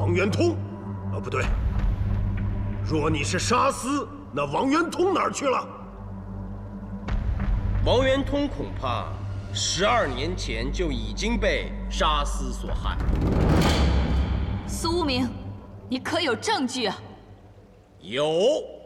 王元通，不对，若你是沙司，那王元通哪儿去了？ 王元通恐怕12年前就已经被沙司所害。 苏无名，你可有证据啊？ 有。